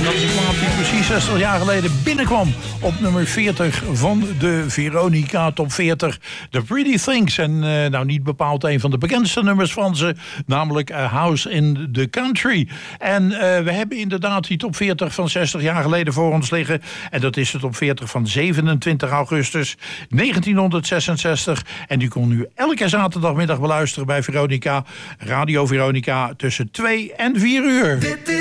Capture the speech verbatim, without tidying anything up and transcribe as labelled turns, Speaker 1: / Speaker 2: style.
Speaker 1: dat is een plaat die precies zestig jaar geleden binnenkwam op nummer veertig van de Veronica Top veertig. The Pretty Things. En uh, nou niet bepaald een van de bekendste nummers van ze, namelijk A House in the Country. En uh, we hebben inderdaad die Top veertig van zestig jaar geleden voor ons liggen. En dat is de Top veertig van zevenentwintig augustus negentienhonderdzesenzestig. En die kon u elke zaterdagmiddag beluisteren bij Veronica, Radio Veronica, tussen twee en vier uur.